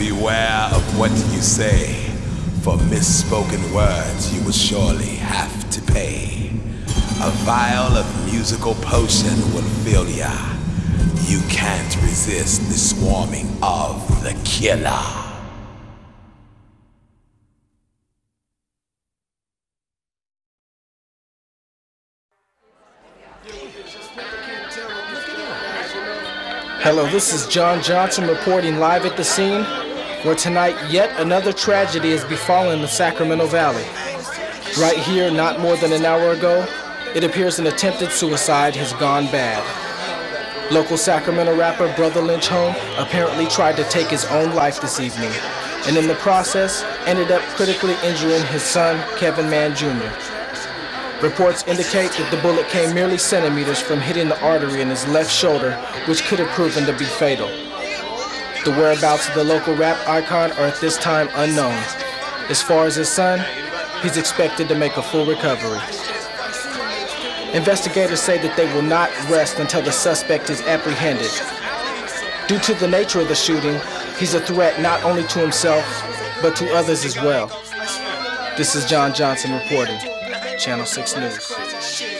beware of what you say, for misspoken words you will surely have to pay. A vial of musical potion will fill ya. You can't resist the swarming of the killer. Hello, this is John Johnson reporting live at the scene, where tonight yet another tragedy has befallen the Sacramento Valley. Right here, not more than an hour ago, it appears an attempted suicide has gone bad. Local Sacramento rapper Brother Lynch Home apparently tried to take his own life this evening, and in the process ended up critically injuring his son, Kevin Mann Jr. Reports indicate that the bullet came merely centimeters from hitting the artery in his left shoulder, which could have proven to be fatal. The whereabouts of the local rap icon are at this time unknown. As far as his son, he's expected to make a full recovery. Investigators say that they will not rest until the suspect is apprehended. Due to the nature of the shooting, he's a threat not only to himself, but to others as well. This is John Johnson reporting. Channel 6 News.